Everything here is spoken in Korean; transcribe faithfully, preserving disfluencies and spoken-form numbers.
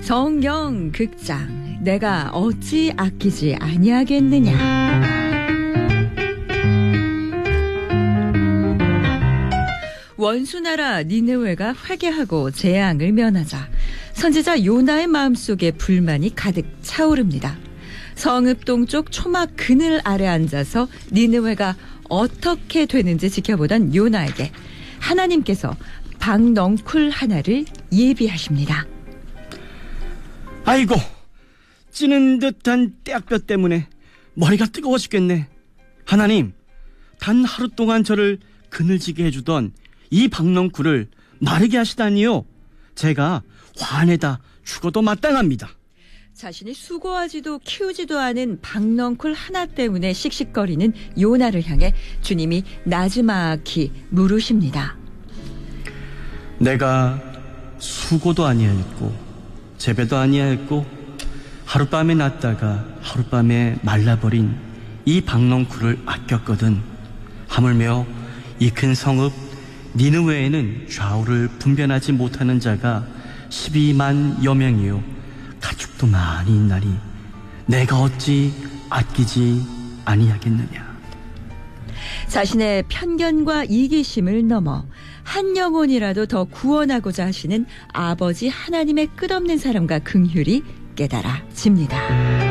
성경 극장 내가 어찌 아끼지 아니하겠느냐. 원수나라 니느웨가 회개하고 재앙을 면하자 선지자 요나의 마음속에 불만이 가득 차오릅니다. 성읍 동쪽 초막 그늘 아래 앉아서 니느웨가 어떻게 되는지 지켜보던 요나에게 하나님께서 박넝쿨 하나를 예비하십니다. 아이고, 찌는 듯한 떼약볕 때문에 머리가 뜨거워 죽겠네. 하나님, 단 하루 동안 저를 그늘지게 해주던 이 박넝쿨을 마르게 하시다니요. 제가 화내다 죽어도 마땅합니다. 자신이 수고하지도 키우지도 않은 박넝쿨 하나 때문에 씩씩거리는 요나를 향해 주님이 나지막히 물으십니다. 내가 수고도 아니하였고 재배도 아니하였고 하룻밤에 났다가 하룻밤에 말라버린 이 박넝쿨을 아꼈거든. 하물며 이 큰 성읍 니느웨에는 좌우를 분별하지 못하는 자가 십이만여 명이요 가축도 많이 있나니 내가 어찌 아끼지 아니하겠느냐. 자신의 편견과 이기심을 넘어 한 영혼이라도 더 구원하고자 하시는 아버지 하나님의 끝없는 사랑과 긍휼이 깨달아집니다.